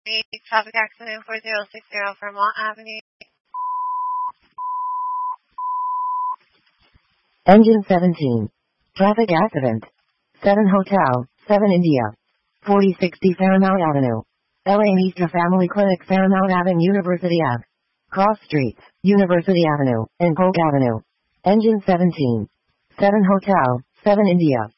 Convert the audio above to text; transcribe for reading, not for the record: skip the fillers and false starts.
Traffic accident 4060 Fremont Avenue. Engine 17. Traffic accident. 7 Hotel, 7 India. 4060 Fairmount Avenue. LA Mistra Family Clinic Fairmount Avenue University Ave. Cross Streets, University Avenue, and Polk Avenue. Engine 17. 7 Hotel, 7 India.